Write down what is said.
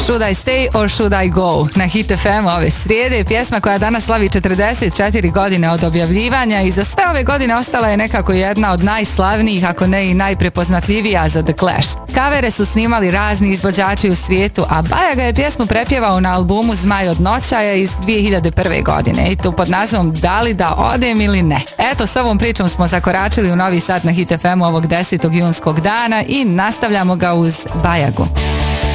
Should I Stay or Should I Go na Hit FM ove srijede. Pjesma koja danas slavi 44 godine od objavljivanja i za sve ove godine ostala je nekako jedna od najslavnijih, ako ne i najprepoznatljivija za The Clash. Kavere su snimali razni izvođači u svijetu, a Bajaga je pjesmu prepjevao na albumu Zmaj od noćaja iz 2001. godine i to pod nazivom Da li da odem ili ne. Eto, s ovom pričom smo zakoračili u Novi Sad na Hit FM ovog 10. junskog dana i nastavljamo ga uz Bajagu.